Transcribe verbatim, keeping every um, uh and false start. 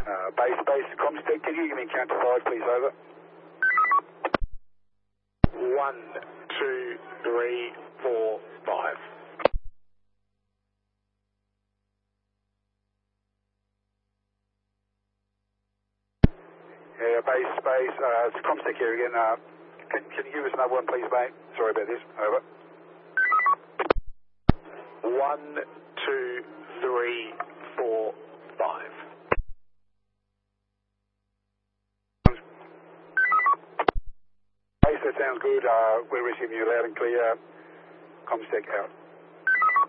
Uh, base, base, Comsec, can you give me count to five, please, over? One, two, three, four, five. Yeah, base, base, uh, it's Comsec here again. Uh, can, can you give us another one, please, mate? Sorry about this. Over. One, two, three, four, five. Base, that sounds good. Uh, we're receiving you loud and clear. Comsec out.